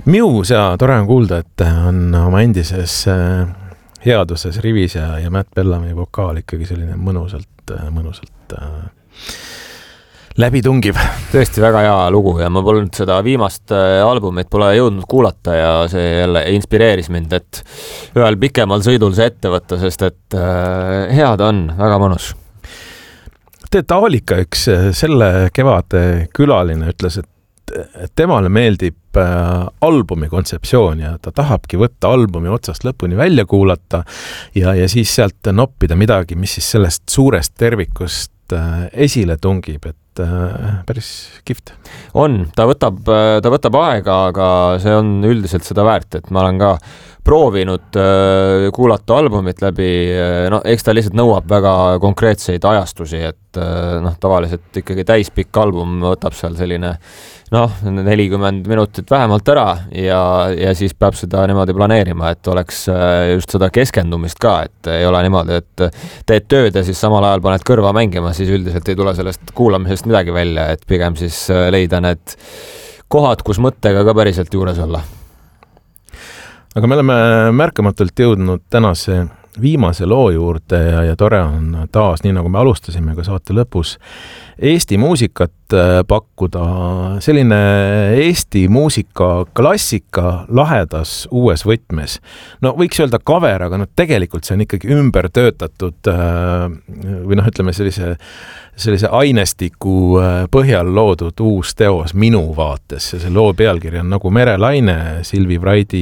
Muse ja tore on kuulda, et on oma endises headuses rivis ja Matt Bellamy vokaal ikkagi selline mõnusalt läbitungiv. Tõesti väga hea lugu ja ma polnud seda viimast albumit pole jõudnud kuulata ja see jälle inspireeris mind, et ühel pikemal sõidul see ette võtta, sest et head on, väga mõnus. Taalika üks selle kevade külaline ütles, et temale meeldib albumi kontseptsioon ja ta tahabki võtta albumi otsast lõpuni välja kuulata ja siis sealt noppida midagi, mis siis sellest suurest tervikust esile tungib, et päris kihvt. Ta võtab aega, aga see on üldiselt seda väärt, et ma olen ka proovinud kuulata albumit läbi, eks ta lihtsalt nõuab väga konkreetseid ajastusi, et tavaliselt ikkagi täispikk album võtab seal selline 40 minutit vähemalt ära ja siis peab seda niimoodi planeerima, et oleks just seda keskendumist ka, et ei ole niimoodi, et teed tööd ja siis samal ajal paned kõrva mängima, siis üldiselt ei tule sellest kuulamisest midagi välja, et pigem siis leida need kohad, kus mõttega ka päriselt juures olla. Aga me oleme märkamatult jõudnud tänase viimase loo juurde ja tore on taas, nii nagu me alustasime ka saate lõpus, Eesti muusikat pakkuda, selline Eesti muusika klassika lahedas uues võtmes. Võiks öelda cover, aga tegelikult see on ikkagi ümber töötatud või ütleme sellise ainestiku põhjal loodud uus teos minu vaates ja see loo pealkiri on Nagu merelaine, Silvi Vraidi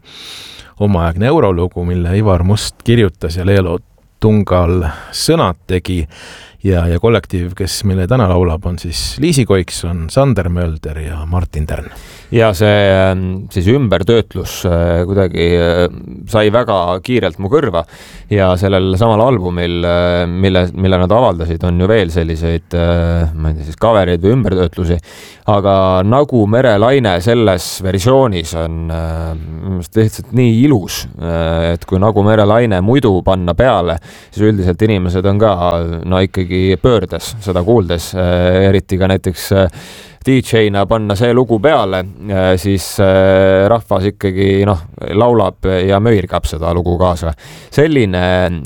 omaaegne eurolugu, mille Ivar Must kirjutas ja Leelo Tungal sõnad tegi ja kollektiiv, kes meile täna laulab, on siis Liisi Koikson, Sander Mölder ja Martin Tern. Ja see siis ümbertöötlus kuidagi sai väga kiirelt mu kõrva ja sellel samal albumil, mille nad avaldasid, on ju veel selliseid, ma ei tea, siis covereid või ümbertöötlusi, aga Nagu merelaine selles versioonis on lihtsalt nii ilus, et kui Nagu merelaine muidu panna peale, siis üldiselt inimesed on ka ikkagi pöördes seda kuuldes, eriti ka näiteks DJ-na panna see lugu peale, siis rahvas ikkagi laulab ja möirgab seda lugu kaasa. Selline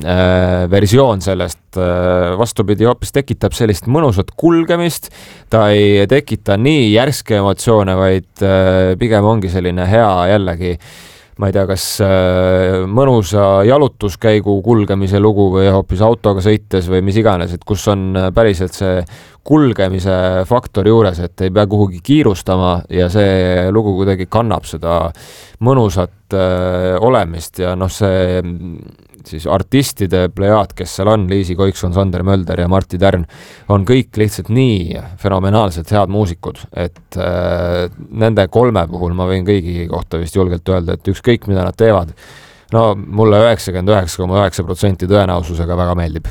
versioon sellest vastupidi hoopis tekitab sellist mõnusat kulgemist, ta ei tekita nii järske emotsioone, vaid pigem ongi selline hea jällegi, ma ei tea, kas mõnusa jalutuskäigu kulgemise lugu või hoopis autoga sõites või mis iganes, et kus on päriselt see kulgemise faktor juures, et ei pea kuhugi kiirustama ja see lugu kuidagi kannab seda mõnusat olemist ja see siis artistide plejaad, kes seal on, Liisi Koikson, Sander Mölder ja Martti Tern, on kõik lihtsalt nii fenomenaalselt head muusikud, et nende kolme puhul ma võin kõigi kohta vist julgelt öelda, et ükskõik mida nad teevad, mulle 99,9% tõenäosusega väga meeldib.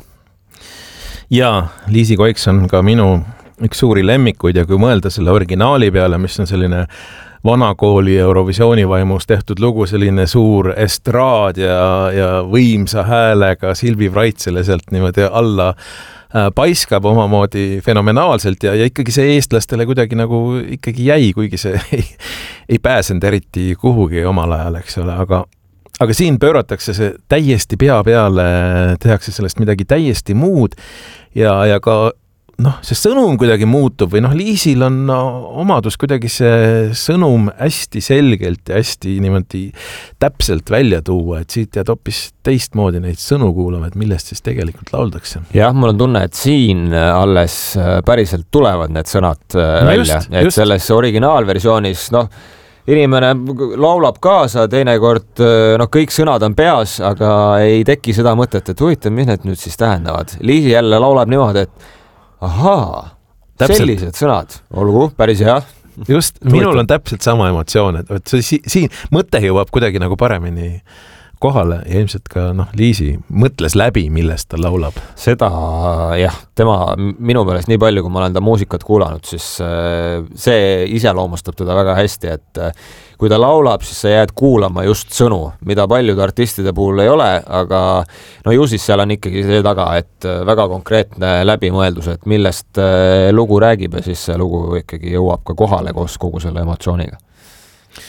Ja Liisi Koikson ka minu üks suuri lemmikuid ja kui mõelda selle originaali peale, mis on selline vanakooli Eurovisiooni vaimus tehtud lugu, selline suur estraad ja võimsa häälega Silvi Vraitsele sealt niimoodi alla paiskab omamoodi fenomenaalselt ja ikkagi see eestlastele kuidagi nagu ikkagi jäi, kuigi see ei pääsenud eriti kuhugi omal ajal, eks ole, aga siin pööratakse see täiesti pea peale, tehakse sellest midagi täiesti muud ja ka see sõnum kuidagi muutub või Liisil on omadus kuidagi see sõnum hästi selgelt ja hästi niimoodi täpselt välja tuua, et siit jääd hoopis teistmoodi neid sõnu kuulama, et millest siis tegelikult lauldakse. Jah, mul on tunne, et siin alles päriselt tulevad need sõnad välja, et selles originaalversioonis, inimene laulab kaasa, teinekord kõik sõnad on peas, aga ei teki seda mõtet, et huvitav, mis need nüüd siis tähendavad. Liisi jälle laulab niimoodi, et ahaa, sellised sõnad, olgu, päris hea. Just, minul on täpselt sama emotsioon, et siin mõte jõuab kuidagi nagu paremini kohale ja ilmselt ka Liisi mõtles läbi, millest ta laulab. Seda, jah, tema minu meelest nii palju, kui ma olen ta muusikat kuulanud, siis see iseloomustab teda väga hästi, et kui ta laulab, siis sa jääd kuulama just sõnu, mida paljud artistide puhul ei ole, aga ju siis seal on ikkagi see taga, et väga konkreetne läbimõeldus, et millest lugu räägib ja siis see lugu ikkagi jõuab ka kohale koos kogu selle emotsiooniga.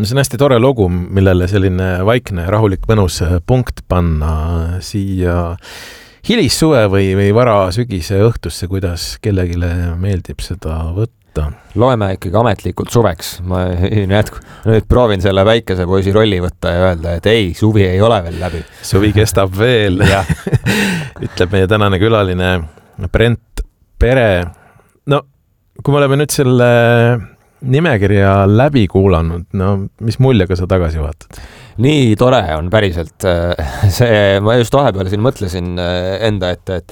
no see on hästi tore lugu, millele selline vaikne, rahulik, mõnus punkt panna siia hilissuve või varasügise õhtusse, kuidas kellelegi meeldib seda võtta. Loeme ikkagi ametlikult suveks. Ma nüüd proovin selle väikese poisi rolli võtta ja öelda, et ei, suvi ei ole veel läbi. Suvi kestab veel. Ütleb meie tänane külaline Brent Pere. No, kui me oleme nüüd selle nimekirja läbi kuulanud, no mis muljega sa tagasi vaatad? Nii tore on päriselt ma just vahepeal siin mõtlesin enda ette,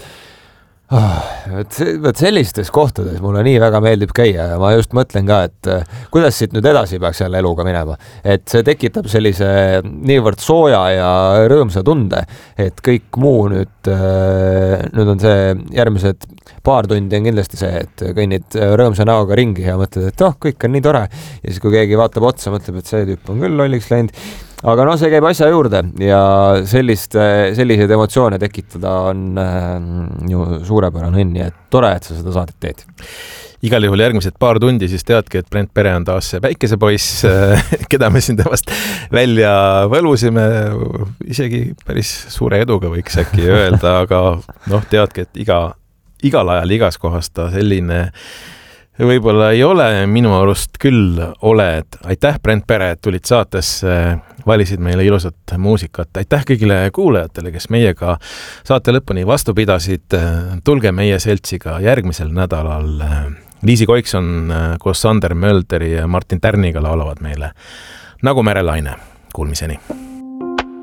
et sellistes kohtades mulle nii väga meeldib käia ja ma just mõtlen ka, et kuidas siit nüüd edasi peaks jälle eluga minema. Et see tekitab sellise niivõrd sooja ja rõõmsa tunde, et kõik muu nüüd on see järgmised paar tundi on kindlasti see, et kõnnid rõõmsa näoga ringi ja mõtled, et kõik on nii tore. Ja siis kui keegi vaatab otsa, mõtleb, et see tüüp on küll lolliks läinud. Aga no see käib asja juurde ja selliseid emotsioone tekitada on ju suurepärane õnn ja tore, et sa seda saadet teed. Igal juhul järgmised paar tundi siis teadki, et Brent Pere on taas see päikesepoiss, keda me siin temast välja võlusime, isegi päris suure eduga võiks äkki öelda, aga teadki, et igal ajal igas kohas ta selline võib-olla ei ole, minu arust küll oled. Aitäh, Brent Pere, et tulid saatesse, valisid meile ilusat muusikat. Aitäh kõigile kuulajatele, kes meiega saate lõpuni vastu pidasid. Tulge meie seltsiga järgmisel nädalal. Liisi Koikson koos Sander Mölderi ja Martin Tärniga laulavad meile Nagu merelaine. Kuulmiseni!